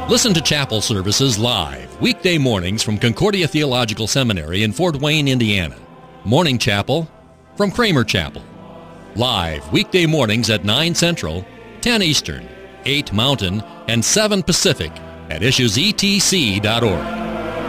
Listen to chapel services live, weekday mornings from Concordia Theological Seminary in Fort Wayne, Indiana. Morning Chapel from Kramer Chapel. Live weekday mornings at 9 Central, 10 Eastern, 8 Mountain, and 7 Pacific at issuesetc.org.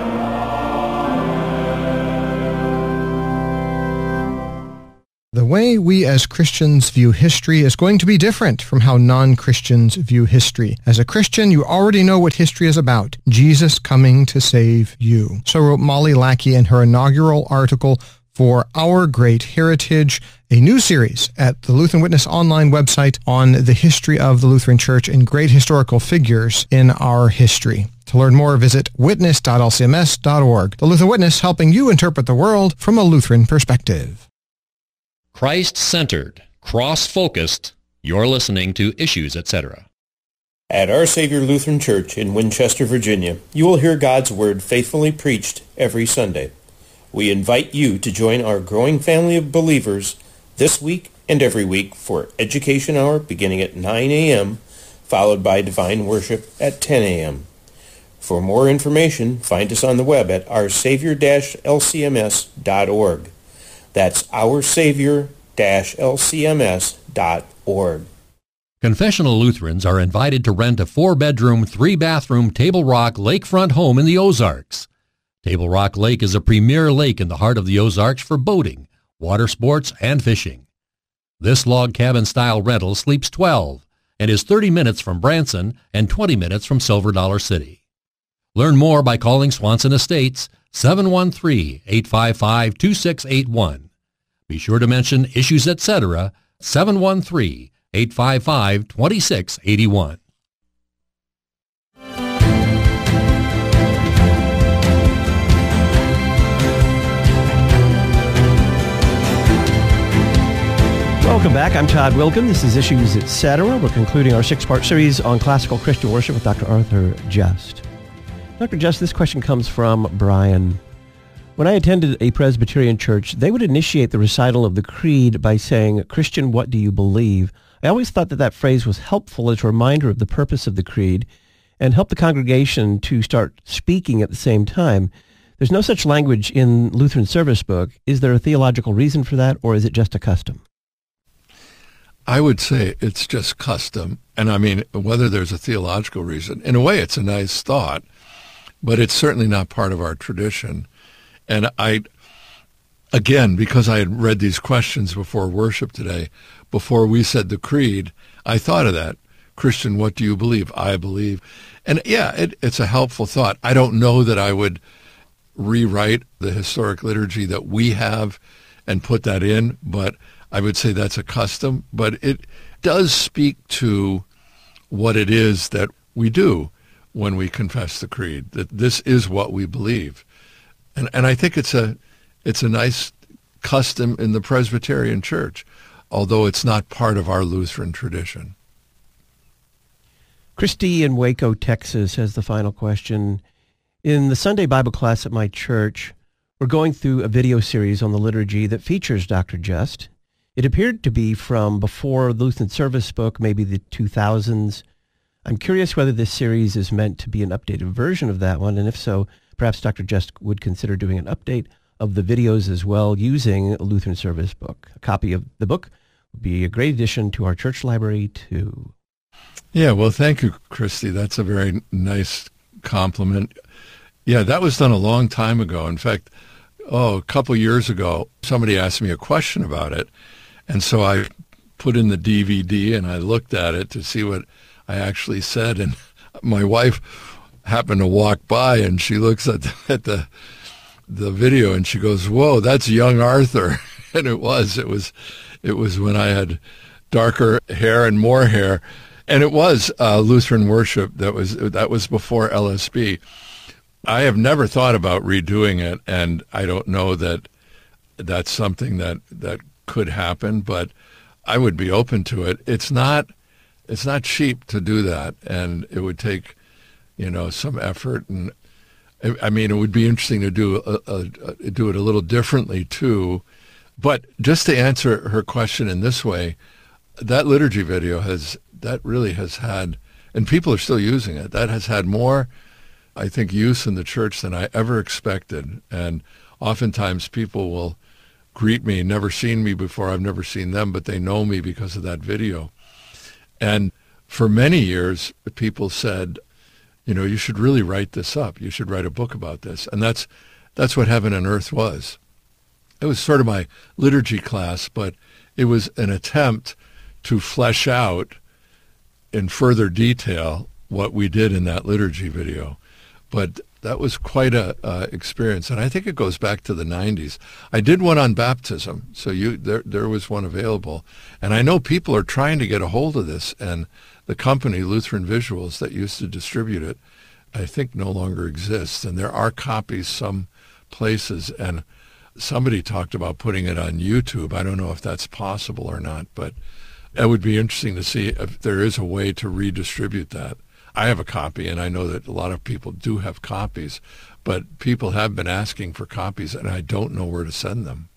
The way we as Christians view history is going to be different from how non-Christians view history. As a Christian, you already know what history is about: Jesus coming to save you. So wrote Molly Lackey in her inaugural article for Our Great Heritage, a new series at the Lutheran Witness online website on the history of the Lutheran Church and great historical figures in our history. To learn more, visit witness.lcms.org. The Lutheran Witness, helping you interpret the world from a Lutheran perspective. Christ-centered, cross-focused, you're listening to Issues, Etc. At Our Savior Lutheran Church in Winchester, Virginia, you will hear God's Word faithfully preached every Sunday. We invite you to join our growing family of believers this week and every week for Education Hour beginning at 9 a.m., followed by Divine Worship at 10 a.m. For more information, find us on the web at oursavior-lcms.org. That's oursavior-lcms.org. Confessional Lutherans are invited to rent a 4-bedroom, 3-bathroom Table Rock lakefront home in the Ozarks. Table Rock Lake is a premier lake in the heart of the Ozarks for boating, water sports, and fishing. This log cabin-style rental sleeps 12 and is 30 minutes from Branson and 20 minutes from Silver Dollar City. Learn more by calling Swanson Estates 713-855-2681. Be sure to mention Issues, Etc., 713-855-2681. Welcome back. I'm Todd Wilkin. This is Issues, Etc. We're concluding our 6-part series on classical Christian worship with Dr. Arthur Just. Dr. Just, this question comes from Brian. When I attended a Presbyterian church, they would initiate the recital of the creed by saying, "Christian, what do you believe?" I always thought that phrase was helpful as a reminder of the purpose of the creed and help the congregation to start speaking at the same time. There's no such language in Lutheran Service Book. Is there a theological reason for that, or is it just a custom? I would say it's just custom. And I mean, whether there's a theological reason, in a way it's a nice thought, but it's certainly not part of our tradition. And again, because I had read these questions before worship today, before we said the creed, I thought of that. Christian, what do you believe? I believe. And yeah, it's a helpful thought. I don't know that I would rewrite the historic liturgy that we have and put that in, but I would say that's a custom. But it does speak to what it is that we do when we confess the creed, that this is what we believe. And I think it's a nice custom in the Presbyterian Church, although it's not part of our Lutheran tradition. Christy in Waco, Texas has the final question. In the Sunday Bible class at my church, we're going through a video series on the liturgy that features Dr. Just. It appeared to be from before Lutheran Service Book, maybe the 2000s. I'm curious whether this series is meant to be an updated version of that one, and if so, perhaps Dr. Just would consider doing an update of the videos as well using a Lutheran Service Book. A copy of the book would be a great addition to our church library, too. Yeah, well, thank you, Christy. That's a very nice compliment. Yeah, that was done a long time ago. In fact, a couple years ago, somebody asked me a question about it, and so I put in the DVD and I looked at it to see what I actually said, and my wife happened to walk by and she looks at the video and she goes, "Whoa, that's young Arthur." And it was when I had darker hair and more hair, and it was Lutheran worship. That was before LSB. I have never thought about redoing it, and I don't know that that's something that could happen, but I would be open to it. It's not cheap to do that, and it would take some effort, and I mean, it would be interesting to do it a little differently too. But just to answer her question in this way, that liturgy video really has had And people are still using it. That has had more, I think, use in the church than I ever expected. And oftentimes people will greet me, never seen me before, I've never seen them, but they know me because of that video. And for many years, people said, you should really write this up. You should write a book about this. And that's what Heaven and Earth was. It was sort of my liturgy class, but it was an attempt to flesh out in further detail what we did in that liturgy video. But that was quite a experience, and I think it goes back to the 90s. I did one on baptism, so there was one available. And I know people are trying to get a hold of this, and the company, Lutheran Visuals, that used to distribute it, I think no longer exists. And there are copies some places, and somebody talked about putting it on YouTube. I don't know if that's possible or not, but it would be interesting to see if there is a way to redistribute that. I have a copy, and I know that a lot of people do have copies, but people have been asking for copies, and I don't know where to send them.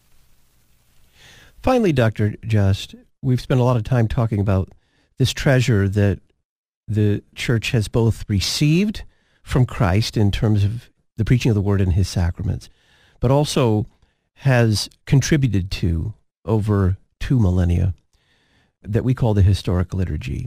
Finally, Dr. Just, we've spent a lot of time talking about this treasure that the church has both received from Christ in terms of the preaching of the word and his sacraments, but also has contributed to over 2 millennia that we call the historic liturgy.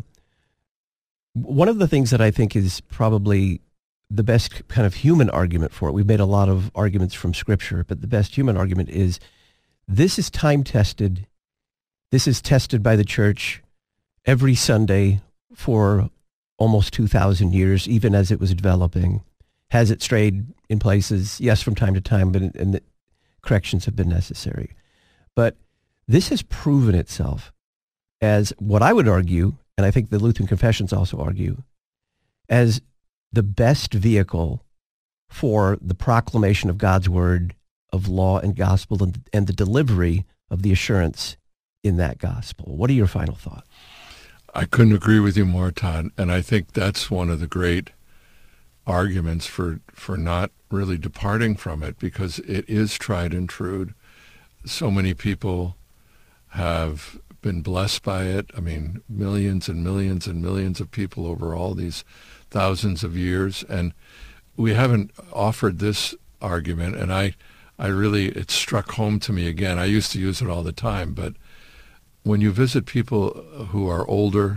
One of the things that I think is probably the best kind of human argument for it, we've made a lot of arguments from Scripture, but the best human argument is this is time-tested. This is tested by the church every Sunday for almost 2,000 years, even as it was developing. Has it strayed in places? Yes, from time to time, and the corrections have been necessary. But this has proven itself as what I would argue, and I think the Lutheran confessions also argue, as the best vehicle for the proclamation of God's word, of law and gospel, and the delivery of the assurance in that gospel. What are your final thoughts? I couldn't agree with you more, Todd, and I think that's one of the great arguments for not really departing from it, because it is tried and true. So many people have been blessed by it. I mean, millions and millions and millions of people over all these thousands of years. And we haven't offered this argument, and I really, it struck home to me again. I used to use it all the time, but when you visit people who are older,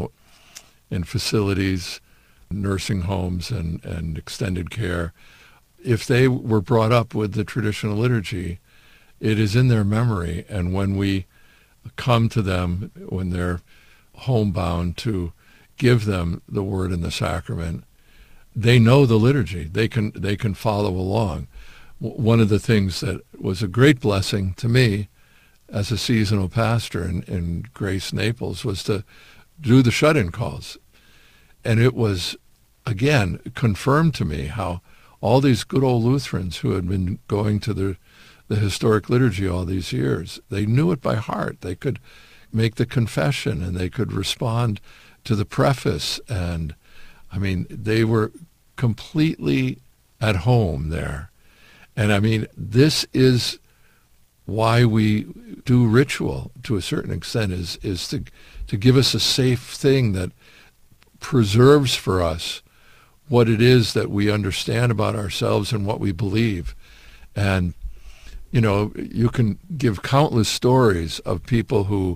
in facilities, nursing homes and extended care, if they were brought up with the traditional liturgy, it is in their memory. And when we come to them, when they're homebound, to give them the word and the sacrament, they know the liturgy. They can follow along. One of the things that was a great blessing to me as a seasonal pastor in Grace Naples was to do the shut-in calls. And it was, again, confirmed to me how all these good old Lutherans who had been going to the historic liturgy all these years, they knew it by heart. They could make the confession, and they could respond to the preface. And, I mean, they were completely at home there. And, I mean, this is why we do ritual to a certain extent, is to give us a safe thing that preserves for us what it is that we understand about ourselves and what we believe. And, you can give countless stories of people who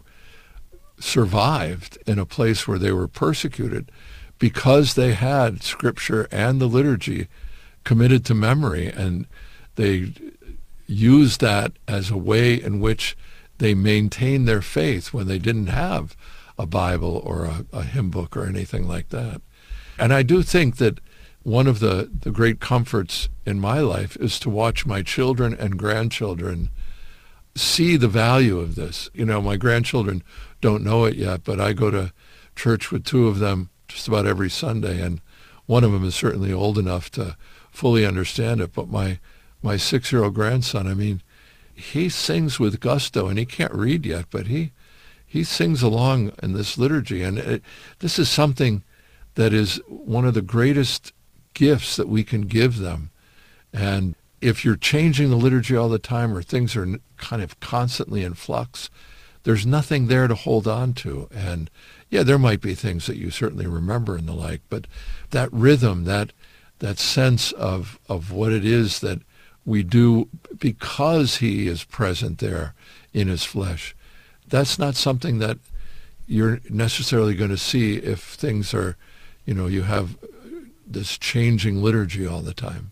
survived in a place where they were persecuted because they had Scripture and the liturgy committed to memory, and they used that as a way in which they maintained their faith when they didn't have a Bible or a hymn book or anything like that. And I do think that one of the great comforts in my life is to watch my children and grandchildren see the value of this. My grandchildren don't know it yet, but I go to church with 2 of them just about every Sunday, and one of them is certainly old enough to fully understand it. But my 6-year-old grandson, I mean, he sings with gusto, and he can't read yet, but he sings along in this liturgy. And this is something that is one of the greatest gifts that we can give them. And if you're changing the liturgy all the time, or things are kind of constantly in flux, there's nothing there to hold on to. And Yeah, there might be things that you certainly remember and the like, but that rhythm, that sense of what it is that we do because he is present there in his flesh, that's not something that you're necessarily going to see if things are, you have this changing liturgy all the time.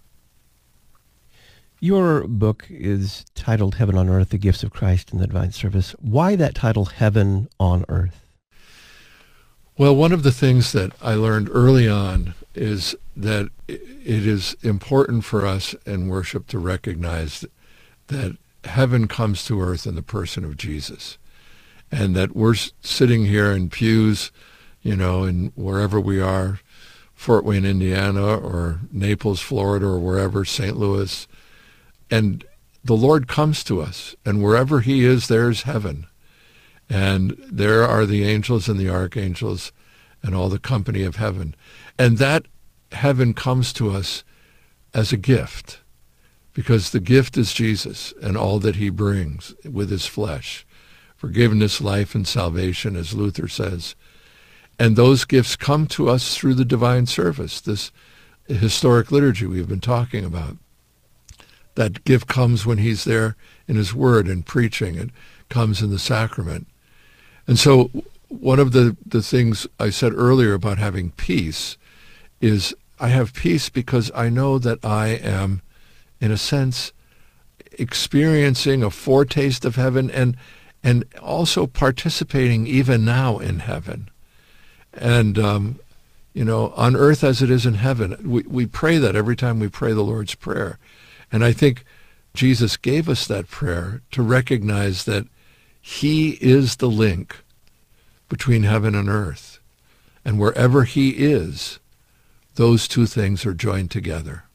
Your book is titled Heaven on Earth, The Gifts of Christ in the Divine Service. Why that title, Heaven on Earth? Well, one of the things that I learned early on is that it is important for us in worship to recognize that heaven comes to earth in the person of Jesus, and that we're sitting here in pews, in wherever we are, Fort Wayne, Indiana, or Naples, Florida, or wherever, St. Louis, and the Lord comes to us, and wherever he is, there's heaven. And there are the angels and the archangels and all the company of heaven. And that heaven comes to us as a gift, because the gift is Jesus and all that he brings with his flesh. Forgiveness, life, and salvation, as Luther says. And those gifts come to us through the divine service, this historic liturgy we've been talking about. That gift comes when he's there in his word and preaching. It comes in the sacrament. And so one of the things I said earlier about having peace is I have peace because I know that I am, in a sense, experiencing a foretaste of heaven and also participating even now in heaven. And, on earth as it is in heaven. We pray that every time we pray the Lord's Prayer. And I think Jesus gave us that prayer to recognize that he is the link between heaven and earth. And wherever he is, those two things are joined together.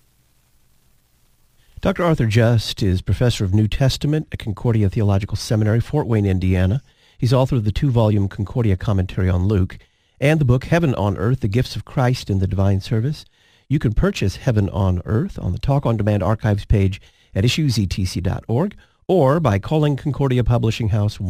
Dr. Arthur Just is professor of New Testament at Concordia Theological Seminary, Fort Wayne, Indiana. He's author of the 2-volume Concordia Commentary on Luke and the book Heaven on Earth, The Gifts of Christ in the Divine Service. You can purchase Heaven on Earth on the Talk on Demand archives page at issuesetc.org or by calling Concordia Publishing House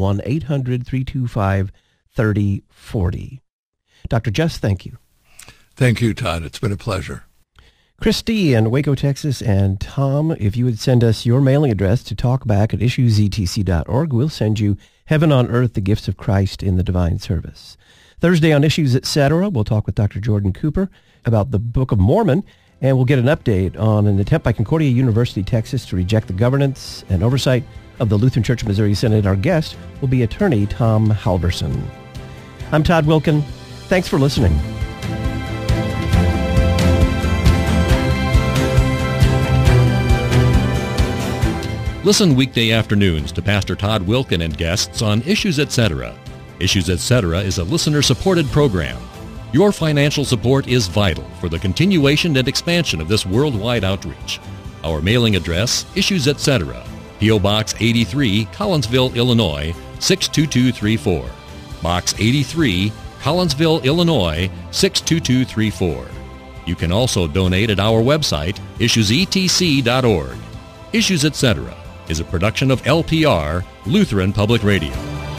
1-800-325-3040. Dr. Just, thank you. Thank you, Todd. It's been a pleasure. Christy in Waco, Texas, and Tom, if you would send us your mailing address to talkback at issuesetc.org, we'll send you Heaven on Earth, The Gifts of Christ in the Divine Service. Thursday on Issues Etc., we'll talk with Dr. Jordan Cooper about the Book of Mormon, and we'll get an update on an attempt by Concordia University, Texas to reject the governance and oversight of the Lutheran Church of Missouri Synod. Our guest will be attorney Tom Halverson. I'm Todd Wilken. Thanks for listening. Listen weekday afternoons to Pastor Todd Wilken and guests on Issues Etc. Issues Etc. is a listener-supported program. Your financial support is vital for the continuation and expansion of this worldwide outreach. Our mailing address, Issues Etc., P.O. Box 83, Collinsville, Illinois, 62234. Box 83, Collinsville, Illinois, 62234. You can also donate at our website, issuesetc.org. Issues Etc. is a production of LPR, Lutheran Public Radio.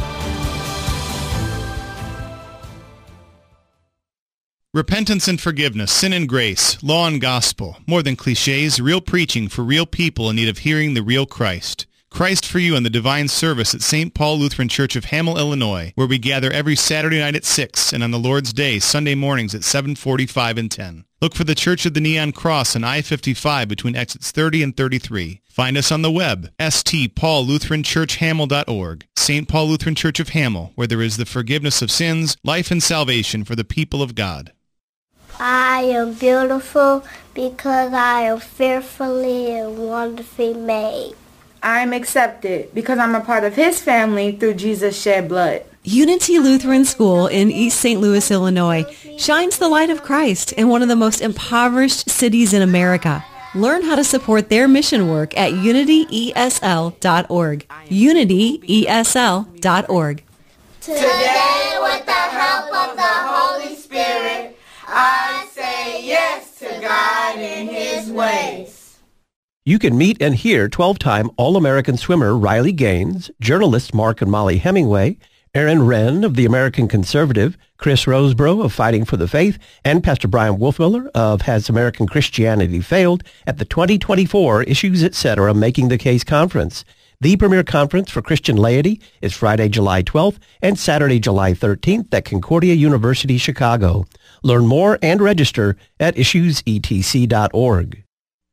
Repentance and forgiveness, sin and grace, law and gospel, more than cliches, real preaching for real people in need of hearing the real Christ. Christ for You in the Divine Service at St. Paul Lutheran Church of Hamel, Illinois, where we gather every Saturday night at 6 and on the Lord's Day, Sunday mornings at 7:45 and 10. Look for the Church of the Neon Cross on I-55 between exits 30 and 33. Find us on the web, stpaullutheranchurchhamel.org. St. Paul Lutheran Church of Hamel, where there is the forgiveness of sins, life and salvation for the people of God. I am beautiful because I am fearfully and wonderfully made. I am accepted because I'm a part of his family through Jesus' shed blood. Unity Lutheran School in East St. Louis, Illinois shines the light of Christ in one of the most impoverished cities in America. Learn how to support their mission work at unityesl.org. unityesl.org. Today, with the help of the Holy Spirit, I say yes to God and His ways. You can meet and hear 12-time All-American swimmer Riley Gaines, journalists Mark and Molly Hemingway, Aaron Wrenn of the American Conservative, Chris Rosebrough of Fighting for the Faith, and Pastor Brian Wolfmiller of Has American Christianity Failed at the 2024 Issues Etc. Making the Case Conference. The premier conference for Christian laity is Friday, July 12th and Saturday, July 13th at Concordia University, Chicago. Learn more and register at issuesetc.org.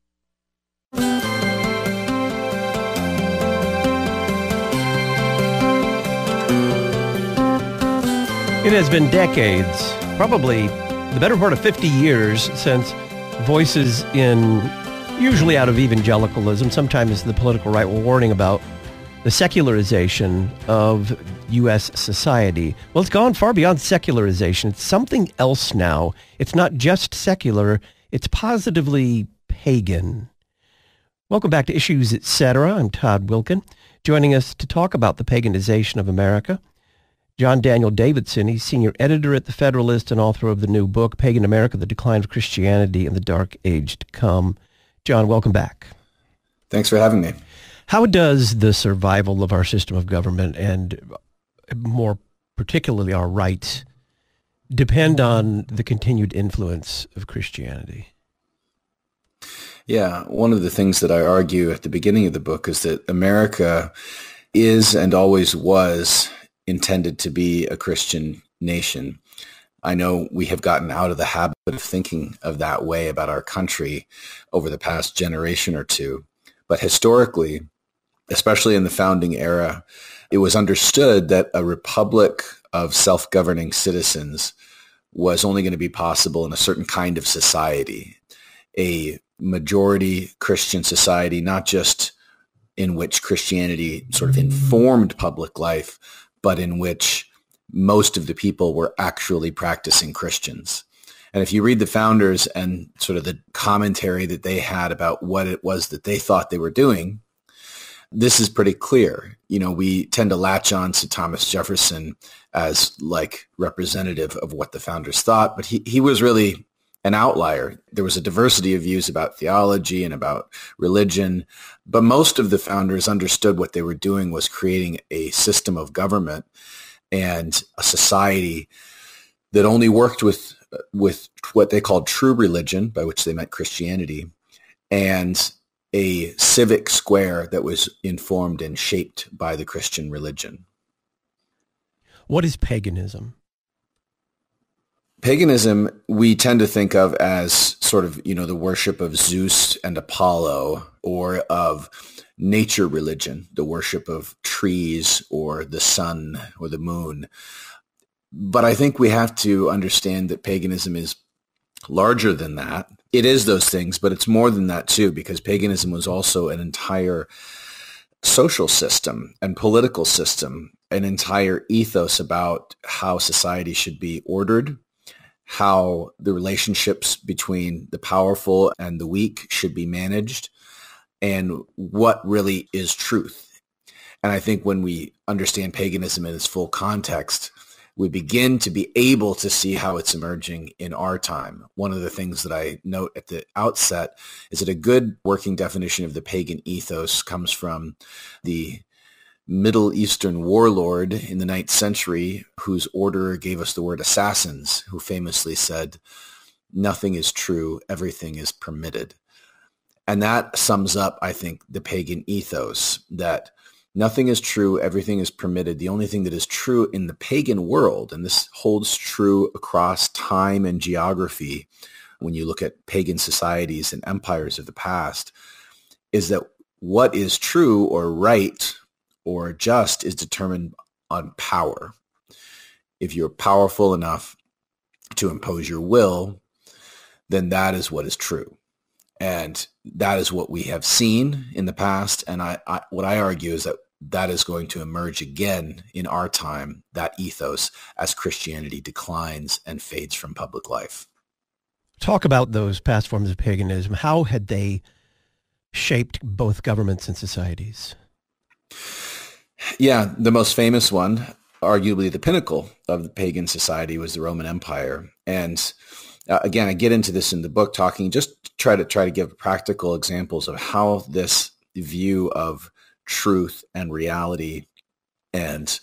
It has been decades, probably the better part of 50 years, since voices usually out of evangelicalism, sometimes the political right, were warning about the secularization of U.S. society. Well, it's gone far beyond secularization. It's something else now. It's not just secular, it's positively pagan. Welcome back to Issues Etc. I'm Todd Wilkin. Joining us to talk about the paganization of America, John Daniel Davidson. He's senior editor at The Federalist and author of the new book, Pagan America, The Decline of Christianity in the Dark Age to Come. John, welcome back. Thanks for having me. How does the survival of our system of government, and more particularly our rights, depend on the continued influence of Christianity? Yeah, one of the things that I argue at the beginning of the book is that America is and always was intended to be a Christian nation. I know we have gotten out of the habit of thinking of that way about our country over the past generation or two. But historically, especially in the founding era, it was understood that a republic of self-governing citizens was only going to be possible in a certain kind of society, a majority Christian society, not just in which Christianity sort of informed public life, but in which most of the people were actually practicing Christians. And if you read the founders and sort of the commentary that they had about what it was that they thought they were doing, this is pretty clear. You know, we tend to latch on to Thomas Jefferson as like representative of what the founders thought, but he was really an outlier. There was a diversity of views about theology and about religion, but most of the founders understood what they were doing was creating a system of government and a society that only worked with what they called true religion, by which they meant Christianity, and a civic square that was informed and shaped by the Christian religion. What is paganism? Paganism, we tend to think of as sort of, you know, the worship of Zeus and Apollo, or of nature religion, the worship of trees or the sun or the moon. But I think we have to understand that paganism is larger than that. It is those things, but it's more than that too, because paganism was also an entire social system and political system, an entire ethos about how society should be ordered, how the relationships between the powerful and the weak should be managed, and what really is truth. And I think when we understand paganism in its full context, we begin to be able to see how it's emerging in our time. One of the things that I note at the outset is that a good working definition of the pagan ethos comes from the Middle Eastern warlord in the 9th century, whose order gave us the word assassins, who famously said, "Nothing is true, everything is permitted." And that sums up, I think, the pagan ethos, that nothing is true, everything is permitted. The only thing that is true in the pagan world, and this holds true across time and geography when you look at pagan societies and empires of the past, is that what is true or right or just is determined on power. If you're powerful enough to impose your will, then that is what is true. And that is what we have seen in the past. And what I argue is that that is going to emerge again in our time, that ethos, as Christianity declines and fades from public life. Talk about those past forms of paganism. How had they shaped both governments and societies? Yeah, the most famous one, arguably the pinnacle of the pagan society, was the Roman Empire. And again, I get into this in the book, talking, just try to give practical examples of how this view of truth and reality and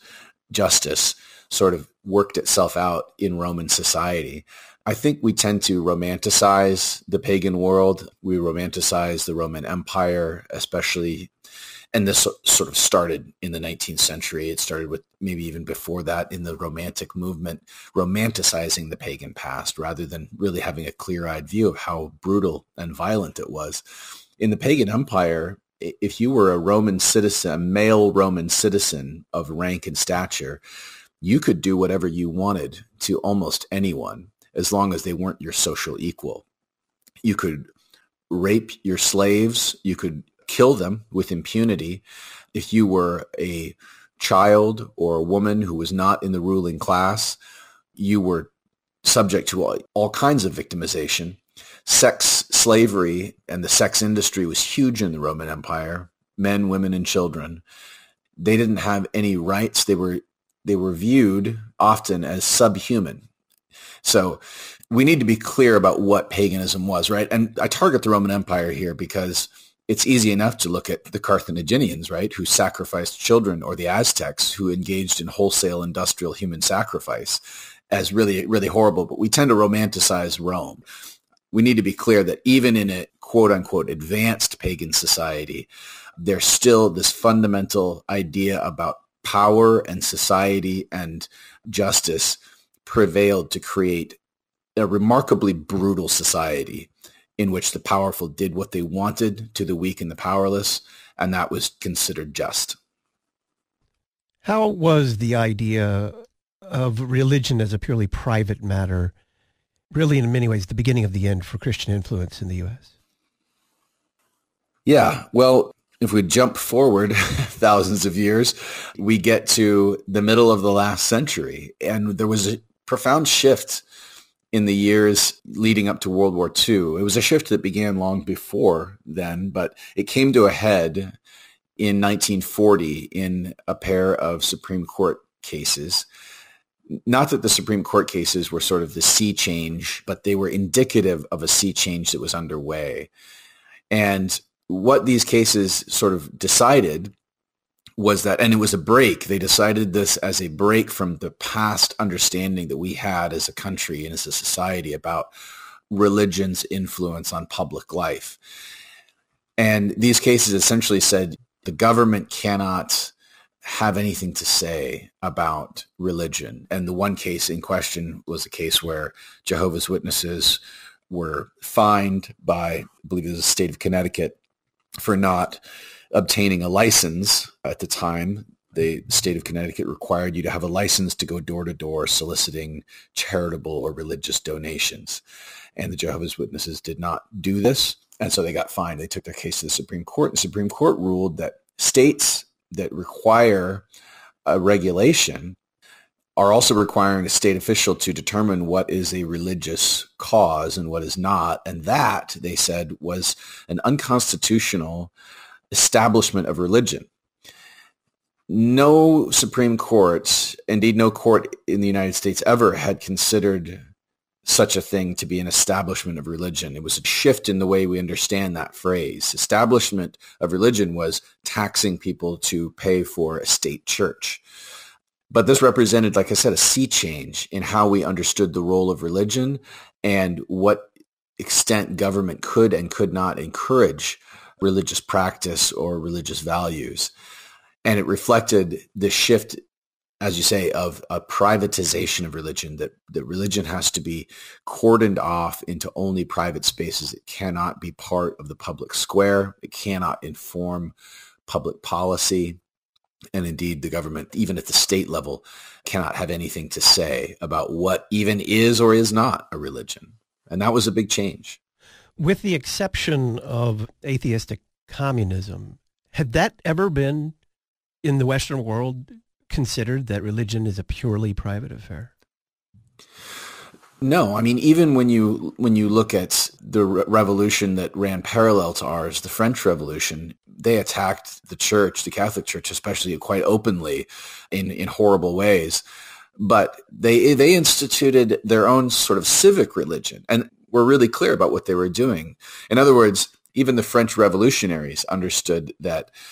justice sort of worked itself out in Roman society. I think we tend to romanticize the pagan world. We romanticize the Roman Empire, especially, and this sort of started in the 19th century. It started with maybe even before that in the Romantic movement, romanticizing the pagan past rather than really having a clear-eyed view of how brutal and violent it was. In the pagan empire, if you were a Roman citizen, a male Roman citizen of rank and stature, you could do whatever you wanted to almost anyone, as long as they weren't your social equal. You could rape your slaves. You could kill them with impunity. If you were a child or a woman who was not in the ruling class, you were subject to all kinds of victimization. Sex slavery and the sex industry was huge in the Roman Empire. Men, women, and children. They didn't have any rights. They were viewed often as subhuman. So we need to be clear about what paganism was, right? And I target the Roman Empire here because it's easy enough to look at the Carthaginians, right, who sacrificed children, or the Aztecs who engaged in wholesale industrial human sacrifice, as really, really horrible. But we tend to romanticize Rome. We need to be clear that even in a quote-unquote advanced pagan society, there's still this fundamental idea about power and society and justice prevailed to create a remarkably brutal society in which the powerful did what they wanted to the weak and the powerless, and that was considered just. How was the idea of religion as a purely private matter really in many ways the beginning of the end for Christian influence in the U.S.? Yeah, well, if we jump forward thousands of years, we get to the middle of the last century, and there was a profound shift in the years leading up to World War II. It was a shift that began long before then, but it came to a head in 1940 in a pair of Supreme Court cases. Not that the Supreme Court cases were sort of the sea change, but they were indicative of a sea change that was underway. And what these cases sort of decided was that, and it was a break, they decided this as a break from the past understanding that we had as a country and as a society about religion's influence on public life. And these cases essentially said the government cannot have anything to say about religion. And the one case in question was a case where Jehovah's Witnesses were fined by, I believe it was the state of Connecticut, for not obtaining a license. At the time, the state of Connecticut required you to have a license to go door to door soliciting charitable or religious donations. And the Jehovah's Witnesses did not do this. And so they got fined. They took their case to the Supreme Court. The Supreme Court ruled that states that require a regulation are also requiring a state official to determine what is a religious cause and what is not. And that, they said, was an unconstitutional establishment of religion. No Supreme Court, indeed no court in the United States ever had considered such a thing to be an establishment of religion. It was a shift in the way we understand that phrase. Establishment of religion was taxing people to pay for a state church. But this represented, like I said, a sea change in how we understood the role of religion and what extent government could and could not encourage religious practice or religious values. And it reflected the shift, as you say, of a privatization of religion, that religion has to be cordoned off into only private spaces. It cannot be part of the public square. It cannot inform public policy. And indeed, the government, even at the state level, cannot have anything to say about what even is or is not a religion. And that was a big change. With the exception of atheistic communism, had that ever been in the Western world considered that religion is a purely private affair? No, I mean, even when you look at the revolution that ran parallel to ours, the French Revolution, they attacked the church, the Catholic Church, especially quite openly in horrible ways. But they instituted their own sort of civic religion and were really clear about what they were doing. In other words, even the French revolutionaries understood that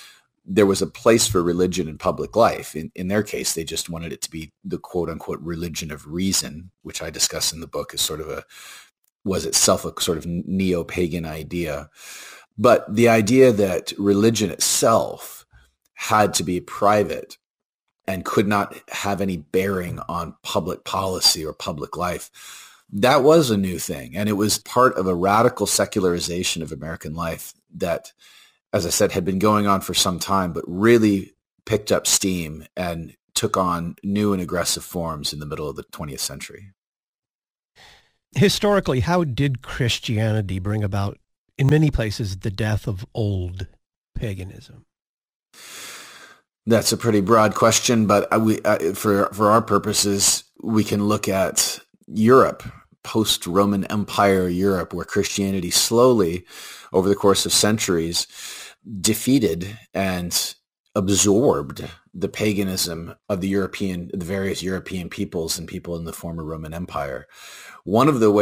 there was a place for religion in public life. In their case, they just wanted it to be the quote-unquote religion of reason, which I discuss in the book as sort of was itself a sort of neo-pagan idea. But the idea that religion itself had to be private and could not have any bearing on public policy or public life, that was a new thing. And it was part of a radical secularization of American life that, as I said, had been going on for some time, but really picked up steam and took on new and aggressive forms in the middle of the 20th century. Historically, how did Christianity bring about, in many places, the death of old paganism? That's a pretty broad question, but for our purposes, we can look at Europe, post-Roman Empire Europe, where Christianity slowly, over the course of centuries, defeated and absorbed the paganism of the various European peoples and people in the former Roman Empire. One of the